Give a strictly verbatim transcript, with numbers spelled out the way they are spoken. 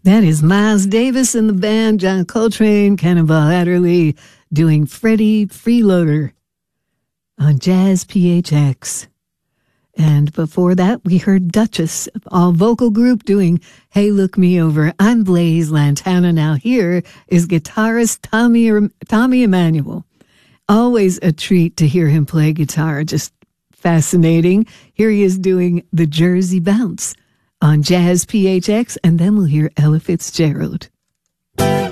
That is Miles Davis and the band, John Coltrane, Cannonball Adderley, doing Freddie Freeloader on Jazz P H X. And before that, we heard Duchess, all vocal group, doing Hey Look Me Over. I'm Blaze Lantana. Now here is guitarist Tommy, Tommy Emmanuel. Always a treat to hear him play guitar, just fascinating. Here he is doing the Jersey Bounce on Jazz P H X, and then we'll hear Ella Fitzgerald.